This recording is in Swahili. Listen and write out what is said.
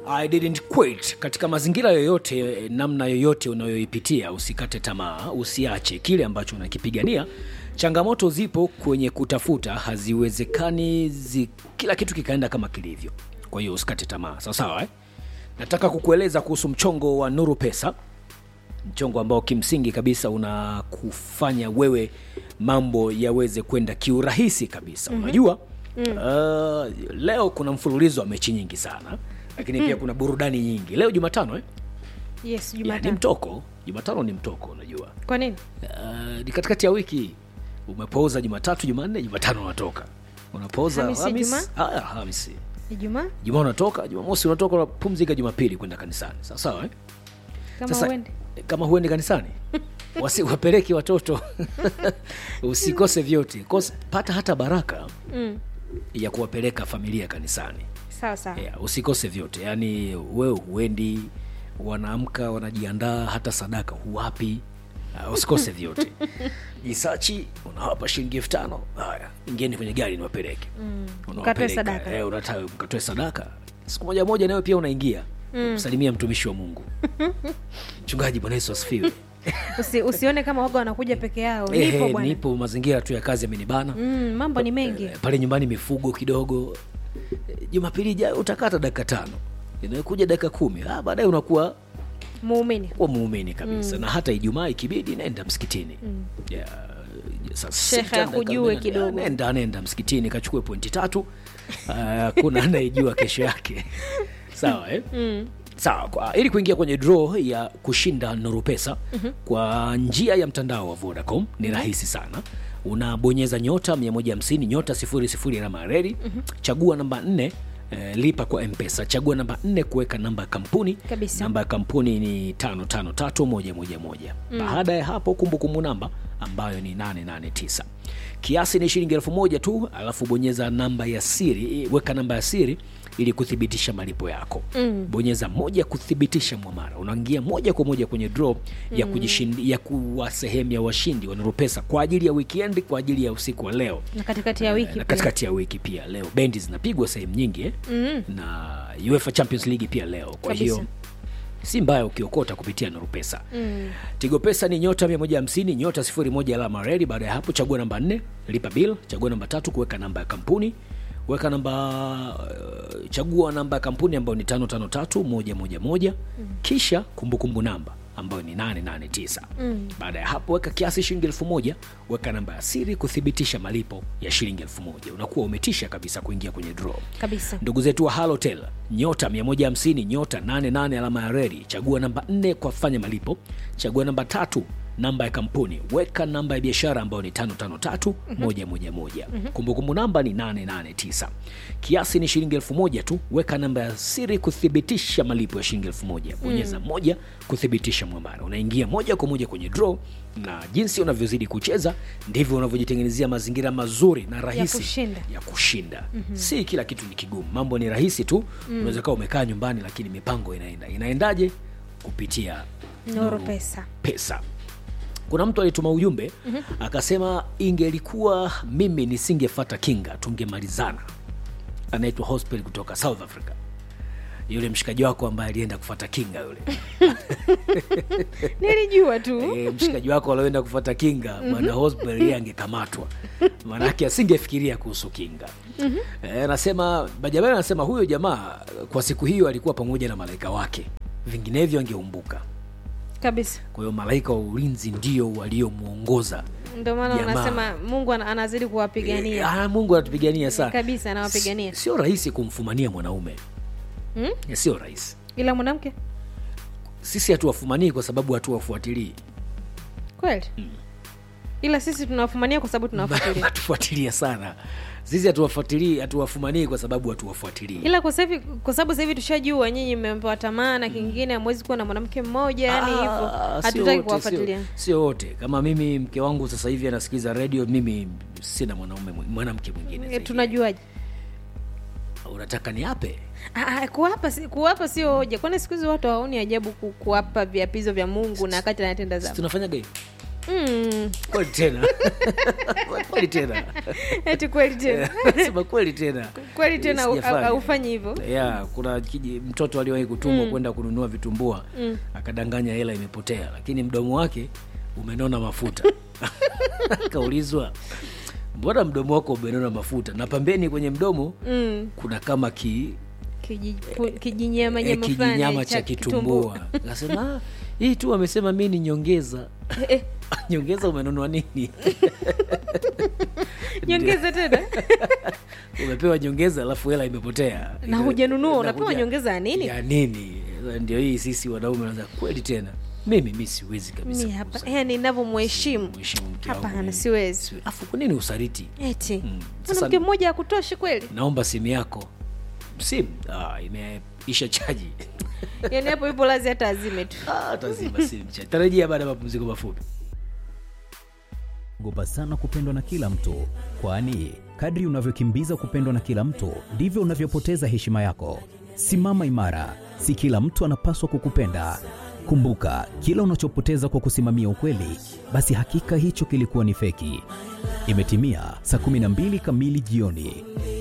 I didn't quit. Katika mazingira yoyote, namna yoyote unayoipitia, usikate tamaa, usiache kile ambacho unakipigania. Changamoto zipo kwenye kutafuta, haziwezekani kila kitu kikaenda kama kilivyo. Kwa hiyo usikate tamaa. Sawa Nataka kukueleza kuhusu mchongo wa Nuru Pesa. Mchongo ambao kimsingi kabisa unakufanya wewe mambo yaweze kwenda kiurahisi kabisa. Unajua? Leo kuna mfululizo wa mechi nyingi sana, lakini pia kuna burudani nyingi. Leo Jumatano Yes, Jumatano. Ni mtoko. Jumatano ni mtoko, unajua. Kwa nini? Ni katikati ya wiki. Umepooza Jumatatu, Jumanne, Jumatano unatoka. Unapooza Hamisi. Ijumaa unatoka, Jumamosi unatoka, unapumzika Jumapili kwenda kanisani. Sawa Kama huendi kanisani, wapeleke watoto. Usikose vyote. Pata hata baraka ya kuwapeleka familia kanisani. Sawa. Usikose vyote. Yaani wewe huendi, wanaamka wanajiandaa, hata sadaka huwapi. Usikose vyote. Jisachi unawapa shilingi 5,000. Haya, ingieni kwenye gari niwapeleke. Ukatoe sadaka. Unataka ukatoe sadaka. Siku moja nayo pia unaingia. Kusalimia mtumishi wa Mungu. Mchungaji, Bwana Yesu asifiwe. Usione kama waga wanakuja peke yao. Nipo mazingira tu ya kazi yamenibana. Mambo ni mengi. Pale nyumbani mifugo kidogo. Jumapili ijayo utakata dakika 5. Inakuja dakika 10. Baadaye unakuwa muumini kabisa. Na hata Ijumaa ikibidi naenda msikitini. Shekha kujue kidogo. Nenda msikitini kachukue pointi 3. Kuna anayejua kesho yake. Sawa Sawa, ili kuingia kwenye draw ya kushinda Nuru Pesa kwa njia ya mtandao wa Vodacom ni rahisi sana. Unabonyeza nyota 150 nyota 00 alama reli, chagua namba 4, lipa kwa M-Pesa, chagua namba 4 kuweka namba ya kampuni. Namba ya kampuni ni 553111. Baada ya hapo kumbukumbu namba ambayo ni 889. Kiasi ni shilingi 1000 tu, alafu bonyeza namba ya siri, weka namba ya siri ili kuthibitisha malipo yako. Bonyeza 1 kuthibitisha muamala. Unaingia moja kwa moja kwenye draw ya kujishindia, ya kuwa sehemu ya washindi wa Nuru Pesa kwa ajili ya weekend, kwa ajili ya usiku wa leo. Na katikati ya wiki pia leo bendi zinapigwa sehemu nyingi na UEFA Champions League pia leo. Kwa hiyo si mbaya ukiokota kupitia Nuru Pesa. Tigo Pesa ni nyota 150 nyota 01 alama reli. Baada ya hapo chagua namba 4, lipa bill, chagua namba 3 kuweka namba ya kampuni. Chagua namba ya kampuni ambayo ni 553111. Kisha kumbukumbu namba ambayo ni 889. Baada ya hapo weka kiasi shilingi 1000, weka namba ya siri kuthibitisha malipo ya shilingi 1000. Unakuwa umetisha kabisa kuingia kwenye draw. Ndugu zetu wa Halotel nyota 150 nyota 88 alama ya reli, chagua namba 4 kwa kufanya malipo, chagua namba 3 namba ya kampuni, weka namba ya biashara ambayo ni 553111. Kumbukumbu namba ni 889. Kiasi ni shilingi 1000 tu, weka namba ya siri kuthibitisha malipo ya shilingi 1000. Bonyeza 1 kuthibitisha muamala. Unaingia moja kwa moja kwenye draw, na jinsi unavyozidi kucheza ndivyo unavyojitengenezea mazingira mazuri na rahisi ya kushinda. Si kila kitu ni kigumu. Mambo ni rahisi tu. Unaweza kuwa umekaa nyumbani lakini mipango inaendaje kupitia Nuru Pesa. Kuna mtu alituma ujumbe akasema, ingelikuwa mimi nisingefuata kinga tungemalizana. Anaitwa Hospital kutoka South Africa. Yule mshikaji wako ambaye alienda kufuata kinga yule. Nilijua tu. Mshikaji wako alienda kufuata kinga, bwana Hospital yeye angekamatwa. Maana yake asingefikiria kuhusu kinga. Anasema Bajabana, anasema huyo jamaa kwa siku hiyo alikuwa pamoja na malaika wake. Vinginevyo angeumbuka kabisa. Kwa hiyo malaika wa ulinzi ndio waliomuongoza. Ndio maana wanasema Mungu anazidi kuwapigania. Mungu anatupigania sana. Kabisa, anawapigania. Sio rahisi kumfumania mwanaume. Sio rahisi. Ila mwanamke sisi hatuwafumanii kwa sababu hatuwafuatilii. Kweli? Ila sisi tunawafumania kwa sababu tunawafuatilia. Hatufuatilia sana. Sisi hatuwafumanii kwa sababu hatuwafuatilii. Ila kwa sababu sasa hivi tushajua nyinyi mmempa tamaa na kingine hamwezi kuwa na mwanamke mmoja, yani hivyo. Hatutaki kuwafuatilia. Sio wote. Kama mimi mke wangu sasa hivi anasikiliza radio, mimi sina mwanamke mwingine. Tunajuaje? Unataka niape? Kuwapa sio hoja. Kwani siku hizo watu hawaoni ajabu kuwapa viapizo vya Mungu na wakati anatenda dhambi? Tunafanya gani? Kweli tena. Kweli tena. Eti kweli tena. Sema kweli tena. Kweli tena haufanyi hivyo. Kuna mtoto aliyewahi kutumwa kwenda kununua vitumbua, akadanganya hela imepotea, lakini mdomo wake umenona mafuta. Akaulizwa, mbona mdomo wako umenona mafuta? Na pembeni kwenye mdomo kuna kama kijinyama cha kitumbua. Akasema, hii tu amesema mimi ni nyongeza. Nyongeza umenunua nini? Nyongeza tena. Umepewa nyongeza alafu hela imepotea. Na hujanunua, unapewa nyongeza ya nini? Ya nini? Ndio hii sisi wanaume wanaanza kweli tena. Mimi siwezi kabisa. Mimi hapa yani ninavyomheshimu. Hapana, siwezi. Afu kwa nini usaliti? Eti. Mwanamke mmoja hakutoshi kweli? Naomba simu yako. Simu imeisha chaji. Yaani hapo ipo lazi hata azime tu. Tazima simu chaji. Tarajia baada ya mapumziko mafupi. Ogopa sana kupendwa na kila mtu, kwani kadri unavyokimbiza kupendwa na kila mtu ndivyo unavyopoteza heshima yako. Simama imara, si kila mtu anapaswa kukupenda. Kumbuka, kila unachopoteza kwa kusimamia ukweli, basi hakika hicho kilikuwa ni feki. Imetimia saa 12 kamili jioni.